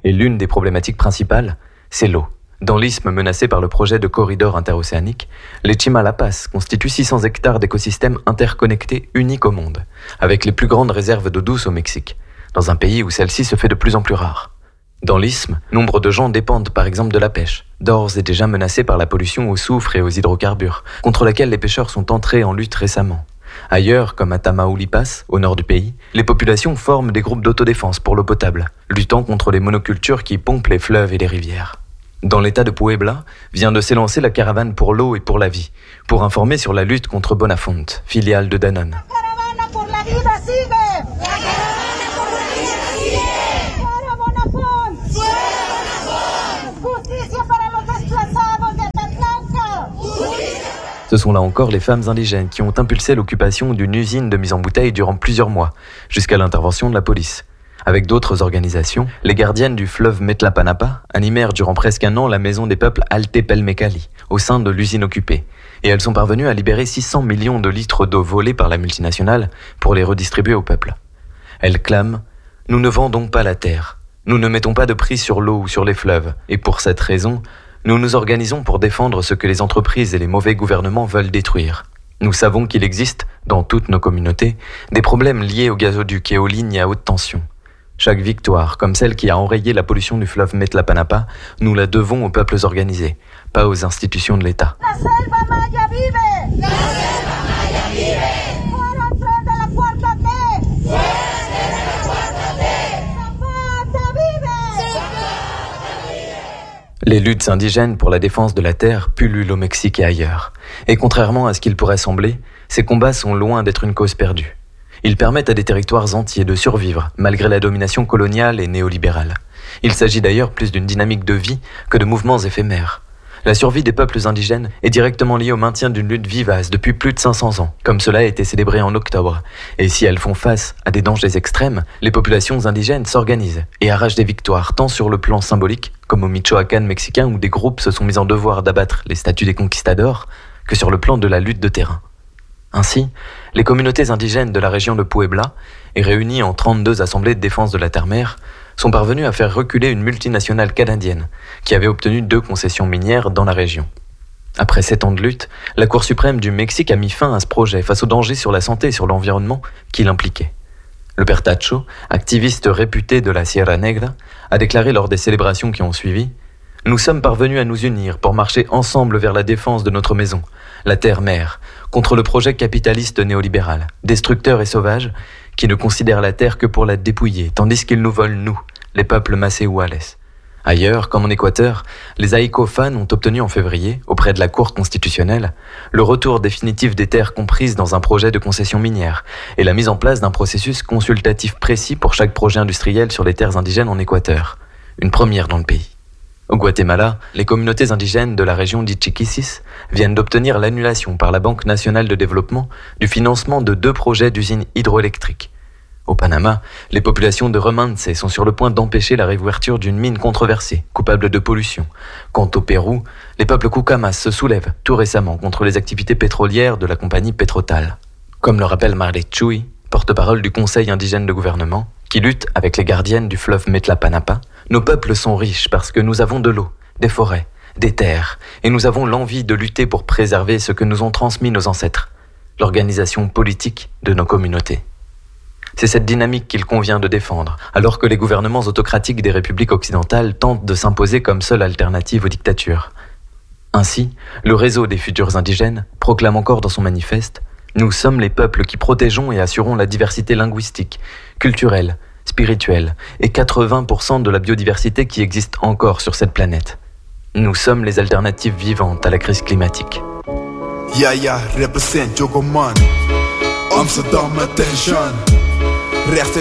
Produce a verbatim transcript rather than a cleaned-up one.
Et l'une des problématiques principales, c'est l'eau. Dans l'isthme menacé par le projet de corridor interocéanique, les Chimalapas constituent six cents hectares d'écosystèmes interconnectés uniques au monde, avec les plus grandes réserves d'eau douce au Mexique, dans un pays où celle-ci se fait de plus en plus rare. Dans l'isthme, nombre de gens dépendent par exemple de la pêche, d'ores et déjà menacés par la pollution au soufre et aux hydrocarbures, contre laquelle les pêcheurs sont entrés en lutte récemment. Ailleurs, comme à Tamaulipas, au nord du pays, les populations forment des groupes d'autodéfense pour l'eau potable, luttant contre les monocultures qui pompent les fleuves et les rivières. Dans l'état de Puebla, vient de s'élancer la caravane pour l'eau et pour la vie, pour informer sur la lutte contre Bonafonte, filiale de Danone. Ce sont là encore les femmes indigènes qui ont impulsé l'occupation d'une usine de mise en bouteille durant plusieurs mois, jusqu'à l'intervention de la police. Avec d'autres organisations, les gardiennes du fleuve Metlapanapa animèrent durant presque un an la maison des peuples Altepelmecali, au sein de l'usine occupée. Et elles sont parvenues à libérer six cents millions de litres d'eau volée par la multinationale pour les redistribuer au peuple. Elles clament « Nous ne vendons pas la terre. Nous ne mettons pas de prix sur l'eau ou sur les fleuves. Et pour cette raison, nous nous organisons pour défendre ce que les entreprises et les mauvais gouvernements veulent détruire. Nous savons qu'il existe, dans toutes nos communautés, des problèmes liés aux gazoducs et aux lignes à haute tension. Chaque victoire, comme celle qui a enrayé la pollution du fleuve Metlapanapa, nous la devons aux peuples organisés, pas aux institutions de l'État. La selva maya vive! La selva maya vive! Fuera el tren de la cuarta T! Fuera el tren de la cuarta T! Zapata vive! Zapata vive! Les luttes indigènes pour la défense de la terre pullulent au Mexique et ailleurs. Et contrairement à ce qu'il pourrait sembler, ces combats sont loin d'être une cause perdue. Ils permettent à des territoires entiers de survivre, malgré la domination coloniale et néolibérale. Il s'agit d'ailleurs plus d'une dynamique de vie que de mouvements éphémères. La survie des peuples indigènes est directement liée au maintien d'une lutte vivace depuis plus de cinq cents ans, comme cela a été célébré en octobre. Et si elles font face à des dangers extrêmes, les populations indigènes s'organisent et arrachent des victoires tant sur le plan symbolique, comme au Michoacán mexicain où des groupes se sont mis en devoir d'abattre les statues des conquistadors, que sur le plan de la lutte de terrain. Ainsi, les communautés indigènes de la région de Puebla, et réunies en trente-deux assemblées de défense de la terre-mer, sont parvenues à faire reculer une multinationale canadienne qui avait obtenu deux concessions minières dans la région. Après sept ans de lutte, la Cour suprême du Mexique a mis fin à ce projet face aux dangers sur la santé et sur l'environnement qu'il impliquait. Le père Tacho, activiste réputé de la Sierra Negra, a déclaré lors des célébrations qui ont suivi « Nous sommes parvenus à nous unir pour marcher ensemble vers la défense de notre maison, la terre-mère, contre le projet capitaliste néolibéral, destructeur et sauvage, qui ne considère la terre que pour la dépouiller, tandis qu'il nous vole nous, les peuples Masséouales. » Ailleurs, comme en Équateur, les Aïkofan ont obtenu en février, auprès de la Cour constitutionnelle, le retour définitif des terres comprises dans un projet de concession minière et la mise en place d'un processus consultatif précis pour chaque projet industriel sur les terres indigènes en Équateur, une première dans le pays. Au Guatemala, les communautés indigènes de la région d'Ichiquisis viennent d'obtenir l'annulation par la Banque nationale de développement du financement de deux projets d'usines hydroélectriques. Au Panama, les populations de Remanse sont sur le point d'empêcher la réouverture d'une mine controversée, coupable de pollution. Quant au Pérou, les peuples Cucamas se soulèvent tout récemment contre les activités pétrolières de la compagnie Petrotal. Comme le rappelle Marley Chuy, porte-parole du Conseil indigène de gouvernement, qui lutte avec les gardiennes du fleuve Metlapanapa, nos peuples sont riches parce que nous avons de l'eau, des forêts, des terres, et nous avons l'envie de lutter pour préserver ce que nous ont transmis nos ancêtres, l'organisation politique de nos communautés. C'est cette dynamique qu'il convient de défendre, alors que les gouvernements autocratiques des républiques occidentales tentent de s'imposer comme seule alternative aux dictatures. Ainsi, le réseau des futurs indigènes proclame encore dans son manifeste « Nous sommes les peuples qui protégeons et assurons la diversité linguistique, culturelle, spirituelle et quatre-vingts pour cent de la biodiversité qui existe encore sur cette planète. Nous sommes les alternatives vivantes à la crise climatique. » Yaya represent Jogoman, Amsterdam attention. Rechts